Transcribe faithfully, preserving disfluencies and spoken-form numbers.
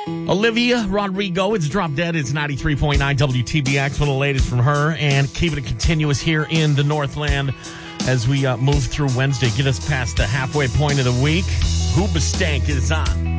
Olivia Rodrigo, it's Drop Dead. It's ninety-three point nine W T B X, one of the latest from her, and keeping it continuous here in the Northland as we uh, move through Wednesday. Get us past the halfway point of the week. Hoobastank is on.